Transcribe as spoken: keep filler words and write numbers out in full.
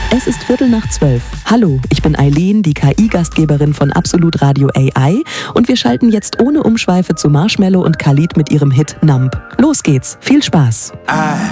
Es ist Viertel nach zwölf. Hallo, ich bin Eileen, die K I-Gastgeberin von Absolut Radio A I und wir schalten jetzt ohne Umschweife zu Marshmello und Khalid mit ihrem Hit Numb. Los geht's, viel Spaß!